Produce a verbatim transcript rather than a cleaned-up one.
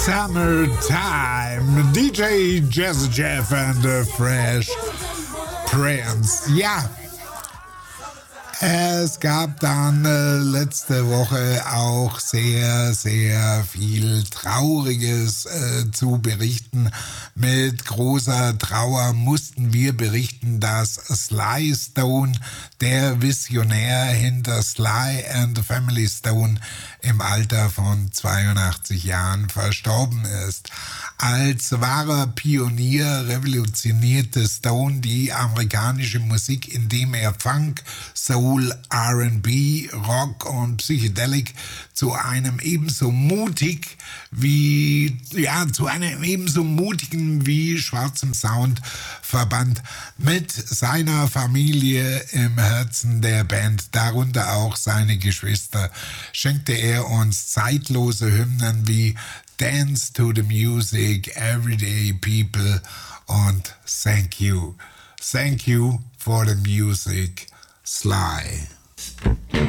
Summertime, D J Jazzy Jeff and the Fresh Prince. Ja, es gab dann äh, letzte Woche auch sehr, sehr viel Trauriges äh, zu berichten. Mit großer Trauer mussten wir berichten, dass Sly Stone, der Visionär hinter Sly and the Family Stone, im Alter von zweiundachtzig Jahren verstorben ist. Als wahrer Pionier revolutionierte Stone die amerikanische Musik, indem er Funk, Soul, R and B, Rock und Psychedelic zu einem ebenso mutig wie ja zu einem ebenso mutigen wie schwarzem Sound verband. Mit seiner Familie im Herzen der Band, darunter auch seine Geschwister, schenkte er uns zeitlose Hymnen wie Dance to the Music, Everyday People und Thank You. Thank You for the Music, Sly.